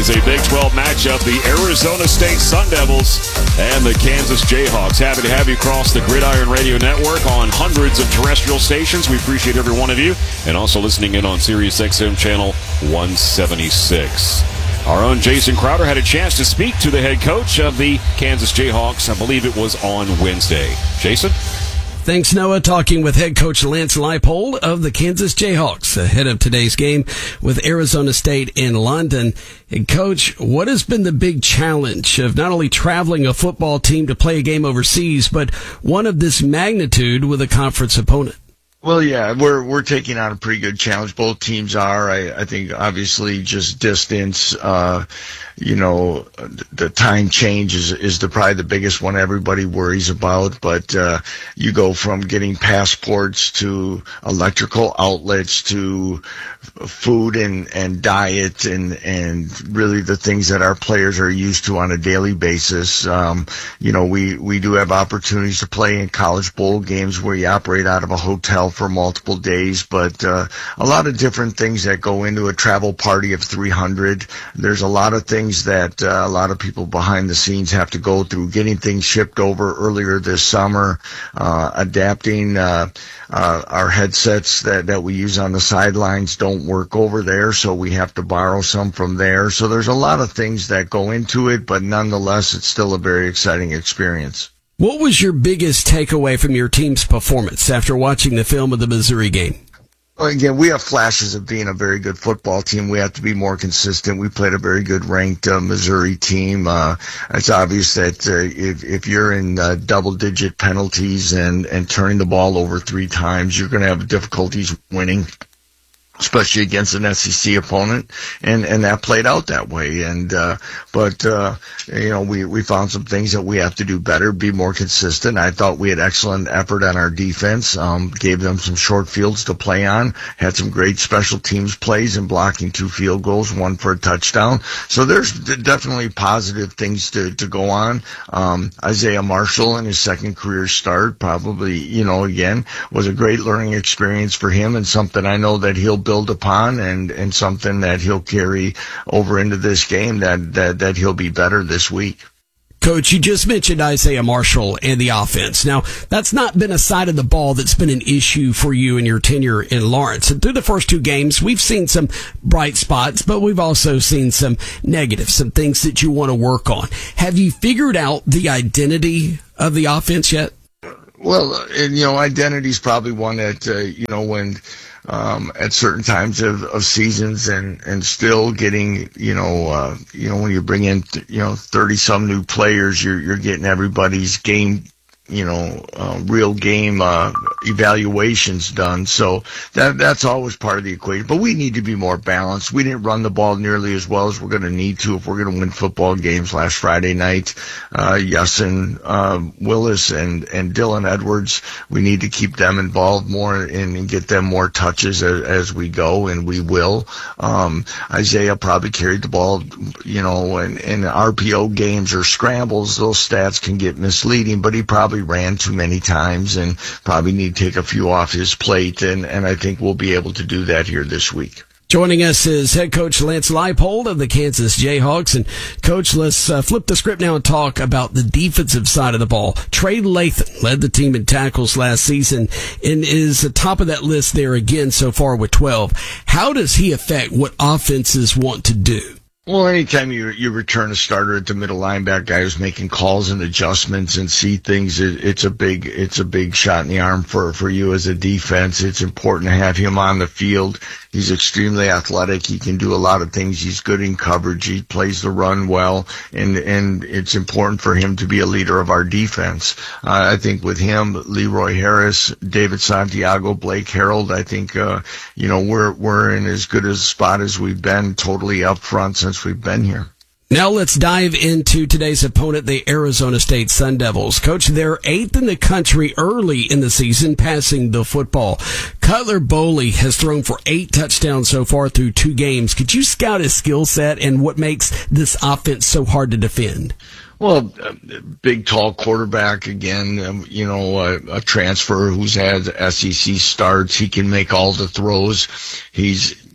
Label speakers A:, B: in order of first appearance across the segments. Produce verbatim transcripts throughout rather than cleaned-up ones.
A: a Big twelve matchup, the Arizona State Sun Devils and the Kansas Jayhawks. Happy to have you across the Gridiron Radio Network on hundreds of terrestrial stations. We appreciate every one of you, and also listening in on Sirius X M channel one seventy-six. Our own Jason Crowder had a chance to speak to the head coach of the Kansas Jayhawks. I believe it was on Wednesday. Jason?
B: Thanks, Noah. Talking with head coach Lance Leipold of the Kansas Jayhawks ahead of today's game with Arizona State in London. And Coach, what has been the big challenge of not only traveling a football team to play a game overseas, but one of this magnitude with a conference opponent?
C: Well, yeah, we're we're taking on a pretty good challenge. Both teams are. I, I think obviously just distance, uh, you know, the time change is, is the probably the biggest one everybody worries about. But uh, you go from getting passports to electrical outlets to food and, and diet and, and really the things that our players are used to on a daily basis. Um, you know, we, we do have opportunities to play in college bowl games where you operate out of a hotel for multiple days, but uh, a lot of different things that go into a travel party of three hundred. There's a lot of things that uh, a lot of people behind the scenes have to go through, getting things shipped over earlier this summer, uh, adapting uh, uh, our headsets that, that we use on the sidelines don't work over there, so we have to borrow some from there. So there's a lot of things that go into it, but nonetheless, it's still a very exciting experience.
B: What was your biggest takeaway from your team's performance after watching the film of the Missouri game?
C: Well, again, we have flashes of being a very good football team. We have to be more consistent. We played a very good ranked uh, Missouri team. Uh, it's obvious that uh, if, if you're in uh, double-digit penalties and, and turning the ball over three times, you're going to have difficulties winning, especially against an S E C opponent, and, and that played out that way. And, uh, but, uh, you know, we, we found some things that we have to do better, be more consistent. I thought we had excellent effort on our defense, um, gave them some short fields to play on, had some great special teams plays in blocking two field goals, one for a touchdown. So there's definitely positive things to, to go on. Um, Isaiah Marshall in his second career start probably, you know, again, was a great learning experience for him and something I know that he'll build upon and, and something that he'll carry over into this game that, that, that he'll be better this week.
B: Coach, you just mentioned Isaiah Marshall and the offense. Now, that's not been a side of the ball that's been an issue for you in your tenure in Lawrence. And through the first two games, we've seen some bright spots, but we've also seen some negatives, some things that you want to work on. Have you figured out the identity of the offense yet?
C: Well, and, you know, identity is probably one that, uh, you know, when um, at certain times of, of seasons and, and still getting, you know, uh, you know, when you bring in, you know, thirty some new players, you're, you're getting everybody's game, you know, uh, real game, uh, evaluations done. So that, that's always part of the equation, but we need to be more balanced. We didn't run the ball nearly as well as we're going to need to if we're going to win football games. Last Friday night, uh, Yesson, uh, Willis and, and Dylan Edwards, we need to keep them involved more and, and get them more touches as, as we go, and we will. Um, Isaiah probably carried the ball, you know, in, in R P O games or scrambles, those stats can get misleading, but he probably ran too many times and probably need to take a few off his plate, and, and I think we'll be able to do that here this week.
B: Joining us is head coach Lance Leipold of the Kansas Jayhawks. And, Coach, let's uh, flip the script now and talk about the defensive side of the ball. Trey Lathan led the team in tackles last season and is the top of that list there again so far with twelve. How does he affect what offenses want to do?
C: Well, anytime you you return a starter at the middle linebacker, guy who's making calls and adjustments and see things, it, it's a big it's a big shot in the arm for for you as a defense. It's important to have him on the field. He's extremely athletic. He can do a lot of things. He's good in coverage. He plays the run well, and and it's important for him to be a leader of our defense. Uh, I think with him, Leroy Harris, David Santiago, Blake Harold, I think uh, you know we're we're in as good a spot as we've been, totally up front since we've been here.
B: Now let's dive into today's opponent, the Arizona State Sun Devils. Coach, they're eighth in the country early in the season passing the football. Cutler Boley has thrown for eight touchdowns so far through two games. Could you scout his skill set and what makes this offense so hard to defend?
C: Well, big, tall quarterback again, um, you know, a, a transfer who's had S E C starts. He can make all the throws. He's,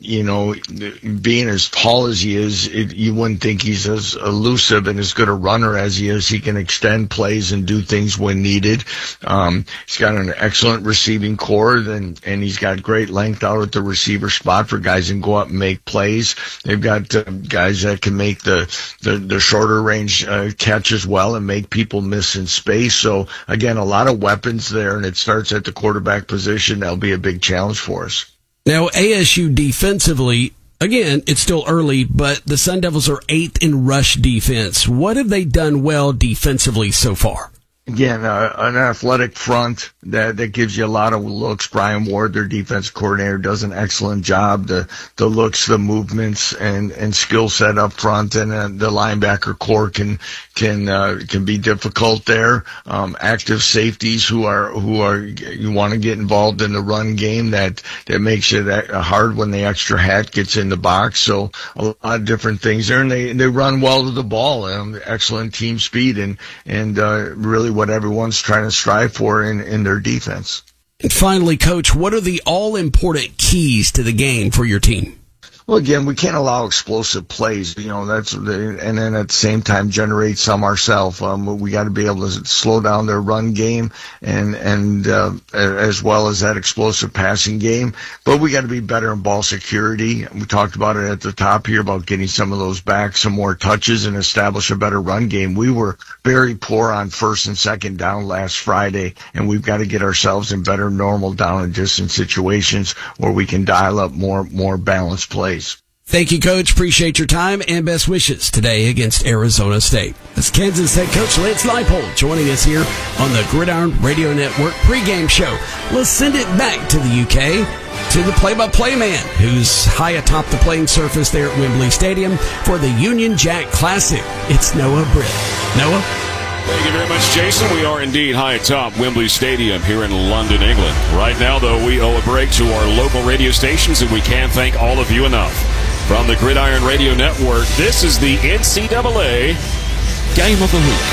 C: you know, being as tall as he is, it, you wouldn't think he's as elusive and as good a runner as he is. He can extend plays and do things when needed. Um, he's got an excellent receiving core, and, and he's got great length out at the receiver spot for guys who can go up and make plays. They've got uh, guys that can make the, the, the shorter range uh, catch as well and make people miss in space. So, again, a lot of weapons there, and it starts at the quarterback position. That'll be a big challenge for us.
B: Now, A S U defensively, again, it's still early, but the Sun Devils are eighth in rush defense. What have they done well defensively so far?
C: Again, uh, an athletic front that, that gives you a lot of looks. Brian Ward, their defense coordinator, does an excellent job. The, the looks, the movements, and, and skill set up front, and uh, the linebacker core can, can, uh, can be difficult there. Um, active safeties who are, who are, you want to get involved in the run game, that, that makes it hard when the extra hat gets in the box. So a lot of different things there, and they, they run well to the ball. Um, excellent team speed, and, and, uh, really what everyone's trying to strive for in, in their defense.
B: And finally, Coach, what are the all-important keys to the game for your team?
C: Well, again, we can't allow explosive plays, you know, that's, and then at the same time generate some ourselves. Um, we got to be able to slow down their run game and, and, uh, as well as that explosive passing game. But we got to be better in ball security. We talked about it at the top here about getting some of those back, some more touches, and establish a better run game. We were very poor on first and second down last Friday, and we've got to get ourselves in better normal down and distance situations where we can dial up more, more balanced plays.
B: Thank you, Coach. Appreciate your time and best wishes today against Arizona State. That's Kansas head coach Lance Leipold joining us here on the Gridiron Radio Network pregame show. Let's send it back to the U K to the play-by-play man who's high atop the playing surface there at Wembley Stadium for the Union Jack Classic. It's Noah Britt. Noah?
A: Thank you very much, Jason. We are indeed high atop Wembley Stadium here in London, England. Right now, though, we owe a break to our local radio stations, and we can't thank all of you enough. From the Gridiron Radio Network, this is the N C double A Game of the Week.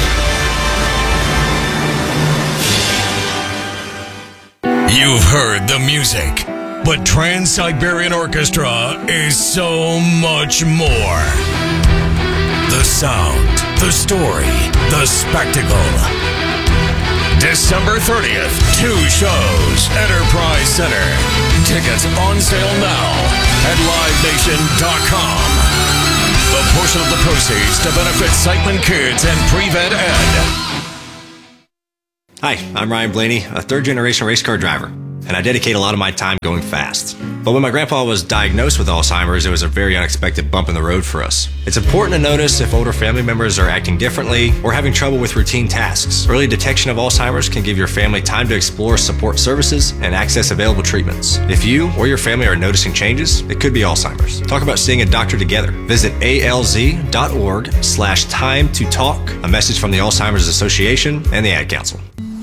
D: You've heard the music, but Trans-Siberian Orchestra is so much more. The sound, the story, the spectacle. December thirtieth, two shows, Enterprise Center. Tickets on sale now at live nation dot com. A portion of the proceeds to benefit Sightman Kids and Pre-Vet Ed.
E: Hi, I'm Ryan Blaney, a third-generation race car driver, and I dedicate a lot of my time going fast. But when my grandpa was diagnosed with Alzheimer's, it was a very unexpected bump in the road for us. It's important to notice if older family members are acting differently or having trouble with routine tasks. Early detection of Alzheimer's can give your family time to explore support services and access available treatments. If you or your family are noticing changes, it could be Alzheimer's. Talk about seeing a doctor together. Visit alz.org slash time to talk. A message from the Alzheimer's Association and the Ad Council.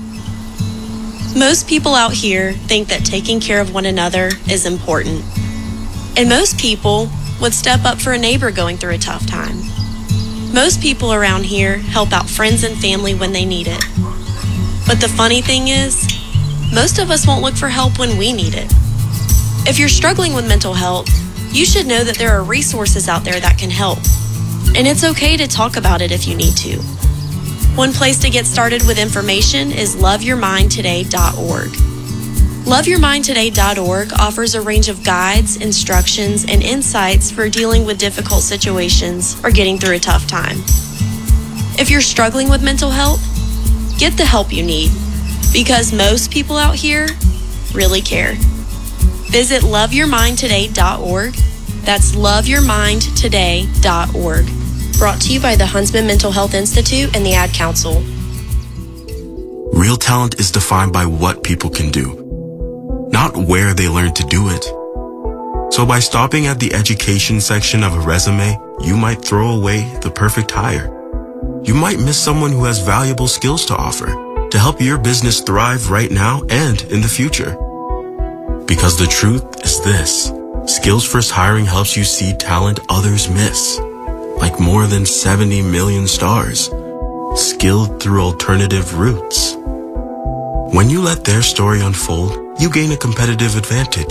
F: Most people out here think that taking care of one another is important. And most people would step up for a neighbor going through a tough time. Most people around here help out friends and family when they need it. But the funny thing is, most of us won't look for help when we need it. If you're struggling with mental health, you should know that there are resources out there that can help. And it's okay to talk about it if you need to. One place to get started with information is love your mind today dot org. love your mind today dot org offers a range of guides, instructions, and insights for dealing with difficult situations or getting through a tough time. If you're struggling with mental health, get the help you need, because most people out here really care. Visit love your mind today dot org. That's love your mind today dot org. Brought to you by the Huntsman Mental Health Institute and the Ad Council.
G: Real talent is defined by what people can do, not where they learn to do it. So by stopping at the education section of a resume, you might throw away the perfect hire. You might miss someone who has valuable skills to offer to help your business thrive right now and in the future. Because the truth is this: Skills First Hiring helps you see talent others miss. Like more than seventy million stars, skilled through alternative routes. When you let their story unfold, you gain a competitive advantage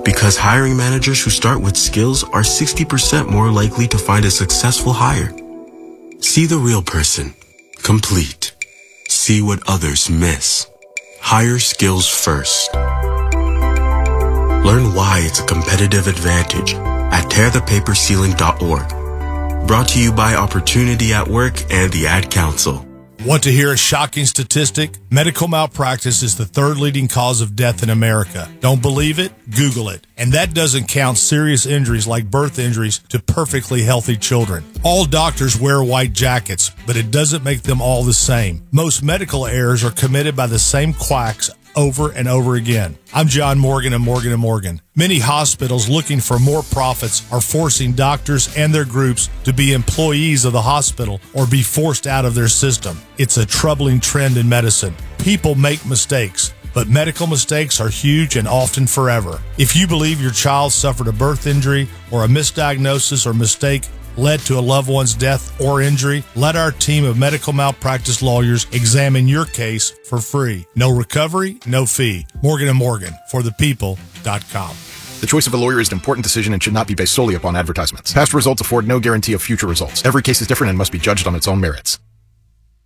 G: Because hiring managers who start with skills are sixty percent more likely to find a successful hire. See the real person. Complete. See what others miss. Hire skills first. Learn why it's a competitive advantage at tear the paper ceiling dot org. Brought to you by Opportunity at Work and the Ad Council.
H: Want to hear a shocking statistic? Medical malpractice is the third leading cause of death in America. Don't believe it? Google it. And that doesn't count serious injuries like birth injuries to perfectly healthy children. All doctors wear white jackets, but it doesn't make them all the same. Most medical errors are committed by the same quacks over and over again. I'm John Morgan of Morgan and Morgan. Many hospitals looking for more profits are forcing doctors and their groups to be employees of the hospital or be forced out of their system. It's a troubling trend in medicine. People make mistakes, but medical mistakes are huge and often forever. If you believe your child suffered a birth injury or a misdiagnosis or mistake led to a loved one's death or injury, let our team of medical malpractice lawyers examine your case for free. No recovery, no fee. Morgan and Morgan, for the people dot com.
I: The choice of a lawyer is an important decision and should not be based solely upon advertisements. Past results afford no guarantee of future results. Every case is different and must be judged on its own merits.